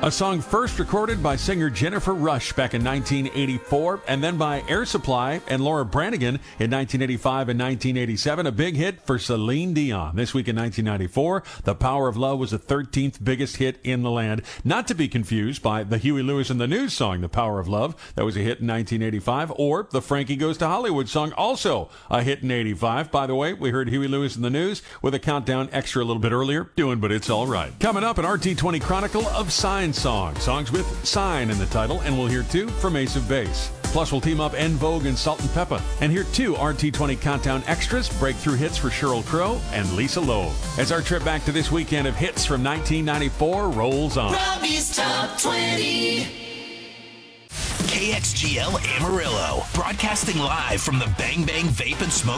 A song first recorded by singer Jennifer Rush back in 1984, and then by Air Supply and Laura Branigan in 1985 and 1987. A big hit for Celine Dion. This week in 1994, The Power of Love was the 13th biggest hit in the land. Not to be confused by the Huey Lewis and the News song, The Power of Love. That was a hit in 1985. Or the Frankie Goes to Hollywood song, also a hit in 85. By the way, we heard Huey Lewis and the News with a countdown extra a little bit earlier. Doing, but it's all right. Coming up, an RT20 Chronicle of Sign songs with sign in the title, and we'll hear two from Ace of Base. Plus, we'll team up En Vogue and Salt and Peppa, and hear two RT20 Countdown extras, breakthrough hits for Sheryl Crow and Lisa Loeb. As our trip back to this weekend of hits from 1994 rolls on. Robbie's Top 20. KXGL Amarillo, broadcasting live from the Bang Bang Vape and Smoke